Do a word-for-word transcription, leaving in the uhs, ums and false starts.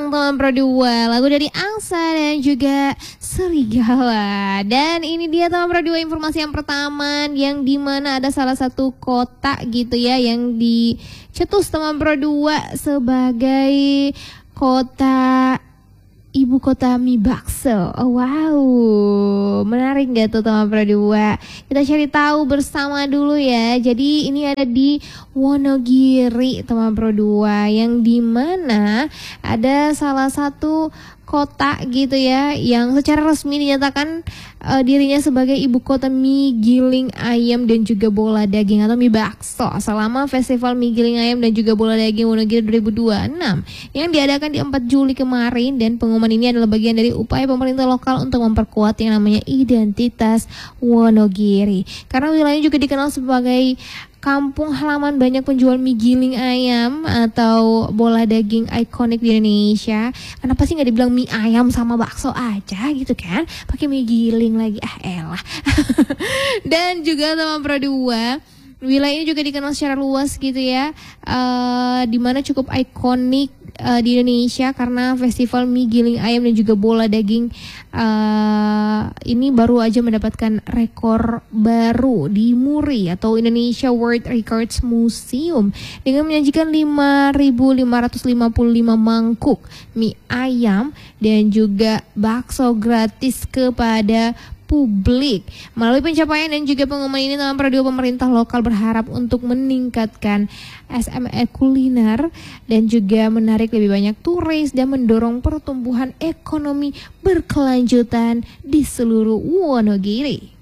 Sayang teman Pro dua, lagu dari Angsa dan juga Serigala. Dan ini dia teman Pro dua, informasi yang pertama, yang dimana ada salah satu kota gitu ya yang dicetus teman Pro dua sebagai kota ibu kota mie bakso. Oh, wow, menarik gak tuh teman Pro dua? Kita cari tahu bersama dulu ya. Jadi ini ada di Wonogiri teman Pro dua, yang dimana ada salah satu kota gitu ya yang secara resmi dinyatakan uh, dirinya sebagai ibu kota mie giling ayam dan juga bola daging atau mie bakso selama Festival Mie Giling Ayam dan juga Bola Daging Wonogiri dua ribu dua puluh enam yang diadakan di empat Juli kemarin. Dan pengumuman ini adalah bagian dari upaya pemerintah lokal untuk memperkuat yang namanya identitas Wonogiri, karena wilayahnya juga dikenal sebagai kampung halaman banyak penjual mie giling ayam atau bola daging ikonik di Indonesia. Kenapa sih nggak dibilang mie ayam sama bakso aja gitu kan? Pakai mie giling lagi, ah elah. Dan juga teman Pro dua, wilayahnya juga dikenal secara luas gitu ya, uh, dimana cukup ikonik uh, di Indonesia karena Festival Mie Giling Ayam dan juga Bola Daging uh, ini baru aja mendapatkan rekor baru di M U R I atau Indonesia World Records Museum dengan menyajikan lima ribu lima ratus lima puluh lima mangkuk mie ayam dan juga bakso gratis kepada publik. Melalui pencapaian dan juga pengumuman ini, teman Pro dua, pemerintah lokal berharap untuk meningkatkan S M E kuliner dan juga menarik lebih banyak turis dan mendorong pertumbuhan ekonomi berkelanjutan di seluruh Wonogiri.